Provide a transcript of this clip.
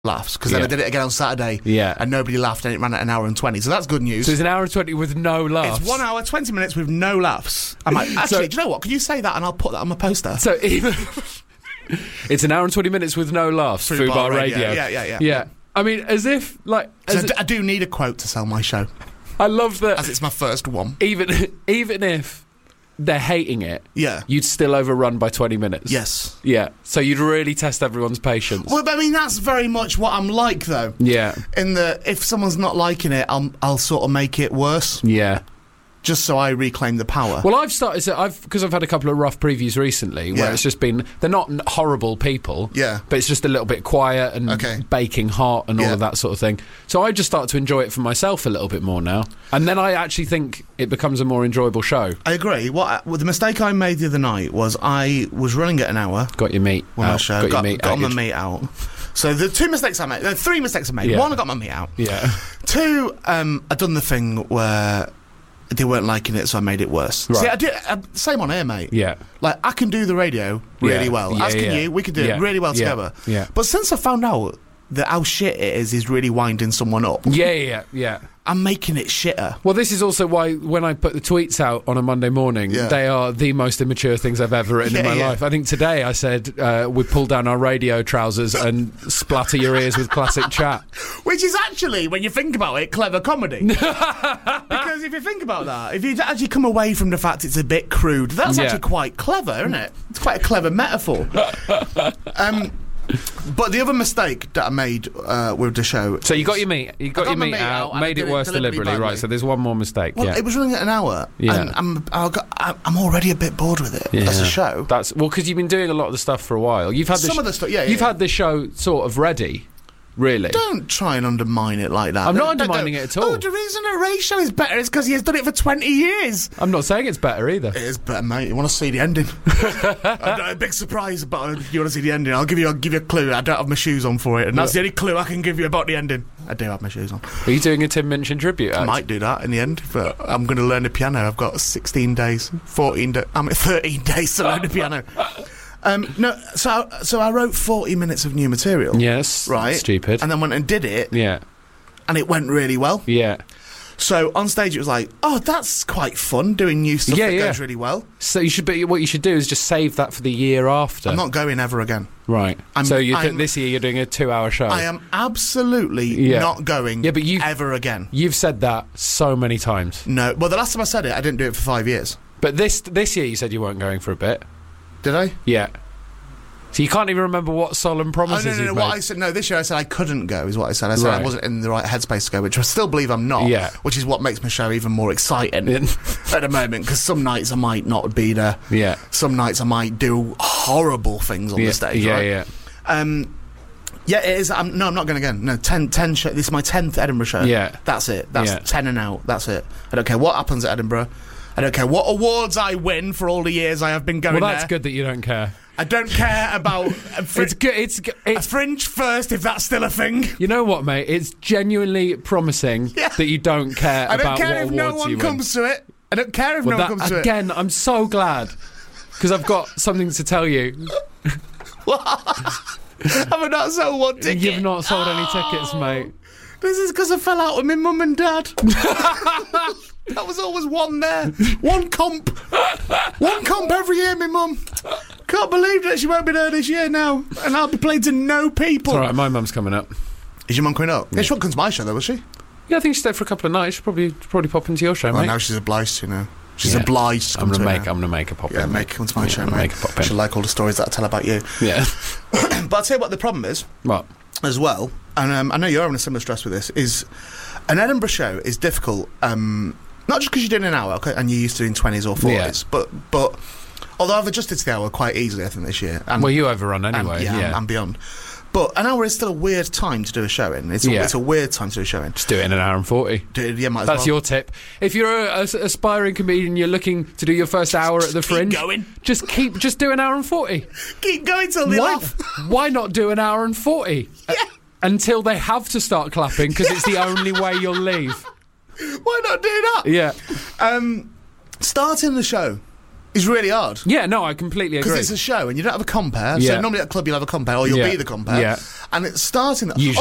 laughs, because then I did it again on Saturday, and nobody laughed, and it ran at 1 hour and 20, so that's good news. So it's 1 hour and 20 with no laughs? It's 1 hour, 20 minutes with no laughs. I might, actually, do you know what? Can you say that and I'll put that on my poster? So even... It's 1 hour and 20 minutes with no laughs. Fubar Radio. Yeah. I mean, as if, like... I do need a quote to sell my show. I love that... As it's my first one. Even if they're hating it, you'd still overrun by 20 minutes. Yes. Yeah. So you'd really test everyone's patience. Well, I mean, that's very much what I'm like, though. Yeah. If someone's not liking it, I'll sort of make it worse. Yeah. Just so I reclaim the power. Well, because I've had a couple of rough previews recently where it's just been, they're not horrible people, but it's just a little bit quiet and baking hot and all of that sort of thing. So I just start to enjoy it for myself a little bit more now, and then I actually think it becomes a more enjoyable show. I agree. The mistake I made the other night was I was running at an hour. Got your meat on my out. show. Got my meat out. So the three mistakes I made. One, I got my meat out. Yeah. Two, I'd done the thing where they weren't liking it, so I made it worse. Right. See, I did same on air, mate. Yeah. Like, I can do the radio really well. As can you. We can do it really well together. Yeah. But since I found out that how shit it is really winding someone up. Yeah. I'm making it shitter. Well, this is also why when I put the tweets out on a Monday morning, they are the most immature things I've ever written in my life. I think today I said we pull down our radio trousers and splatter your ears with classic chat. Which is actually, when you think about it, clever comedy. Because if you think about that, if you actually come away from the fact it's a bit crude, that's actually quite clever, isn't it? It's quite a clever metaphor. But the other mistake that I made with the show... So you got your meat. You got your meat out, made it worse deliberately. Right, so there's one more mistake. Well, it was running at an hour, and I'm already a bit bored with it as a show. That's because you've been doing a lot of the stuff for a while. You've had some of the stuff, You've had this show sort of ready. Really? Don't try and undermine it like that. I'm not undermining it at all. Oh, the reason a Ray show is better is because he has done it for 20 years. I'm not saying it's better either. It is better, mate. You want to see the ending? A big surprise, but you want to see the ending. I'll give you a clue. I don't have my shoes on for it, and that's the only clue I can give you about the ending. I do have my shoes on. Are you doing a Tim Minchin tribute act? I might do that in the end, but I'm going to learn the piano. I've got 13 days to learn the piano. So I wrote 40 minutes of new material. Yes. Right. Stupid. And then went and did it. Yeah. And it went really well. Yeah. So on stage it was like, oh, that's quite fun, doing new stuff that goes really well. So what you should do is just save that for the year after. I'm not going ever again. Right. So this year you're doing a 2-hour show. I am absolutely not going ever again. You've said that so many times. No. Well, the last time I said it, I didn't do it for 5 years. But this year you said you weren't going for a bit. Did I? Yeah. So you can't even remember what solemn promises you've made. What I said, this year I said I couldn't go, is what I said. I said I wasn't in the right headspace to go, which I still believe I'm not, which is what makes my show even more exciting at the moment, because some nights I might not be there. Yeah. Some nights I might do horrible things on the stage, right? Yeah, it is. I'm not going again. No, 10 this is my 10th Edinburgh show. Yeah. That's it. That's 10 and out. That's it. I don't care what happens at Edinburgh. I don't care what awards I win for all the years I have been going there. Well, that's good that you don't care. I don't care about it's good. A Fringe first, if that's still a thing. You know what, mate? It's genuinely promising that you don't care about what awards you win. I don't care if no one comes to it. I don't care if no one comes to it. Again, I'm so glad, because I've got something to tell you. What? Have I not sold one ticket? You've not sold any tickets, mate. This is because I fell out with my mum and dad. That was always one there. One comp. One comp every year, my mum. Can't believe that she won't be there this year now. And I'll be playing to no people. It's all right, my mum's coming up. Is your mum coming up? Yeah, she won't come to my show, though, will she? Yeah, I think she's there for a couple of nights. She'll probably pop into your show, mate. Now she's obliged to, now. She's obliged to come to I'm going to make her pop in. Yeah, make her come to my show, mate. Make her pop in. She'll like all the stories that I tell about you. Yeah. But I'll tell you what the problem is. What? As well, and I know you're having a similar stress with this, is an Edinburgh show is difficult, not just because you're doing an hour, okay, and you're used to doing 20s or 40s, but although I've adjusted to the hour quite easily, I think, this year. And, well, you overrun anyway. And beyond. But an hour is still a weird time to do a show in. It's a weird time to do a show in. Just do it in 1 hour and 40. That's your tip. If you're an aspiring comedian, you're looking to do your first hour at the Fringe. Keep going. Just do 1 hour and 40. Keep going till they laugh. Why not do 1 hour and 40? Yeah. Until they have to start clapping, because it's the only way you'll leave. Why not do that? Yeah. Starting the show is really hard. Yeah, no, I completely agree. Because it's a show and you don't have a compare. So normally at a club you'll have a compare, or you'll be the compare. Yeah. And it's starting... Usually